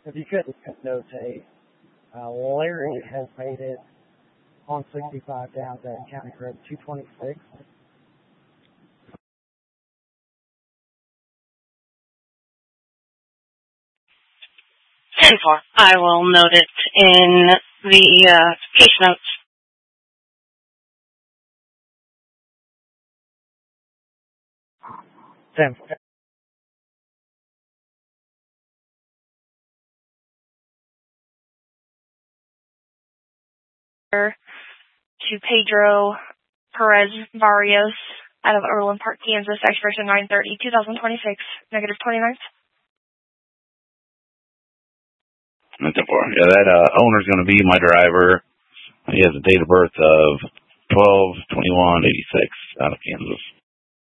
If you could notate, Larry has made it on 65 down to County Road 226. 10-4. I will note it in the case notes. Tim. To Pedro Perez Barrios out of Overland Park, Kansas, expiration 9/30/2026, negative 29th. 10-4. Yeah, that owner's going to be my driver. He has a date of birth of 12/21/86 out of Kansas.